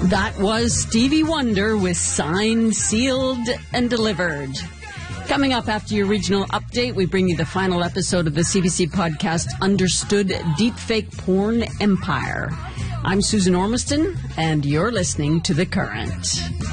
That was Stevie Wonder with Signed, Sealed, and Delivered. Coming up after your regional update, we bring you the final episode of the CBC podcast, Understood Deepfake Porn Empire. I'm Susan Ormiston, and you're listening to The Current.